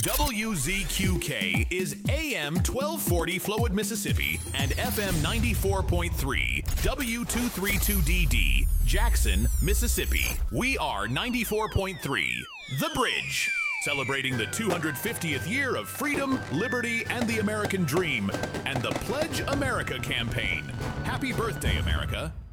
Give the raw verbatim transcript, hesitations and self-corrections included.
W Z Q K is A M twelve forty Flowood, Mississippi, and F M ninety-four point three W two thirty-two D D Jackson, Mississippi. We are ninety-four point three The Bridge, celebrating the two hundred fiftieth year of freedom, liberty, and the American dream, and the Pledge America campaign. Happy birthday, America.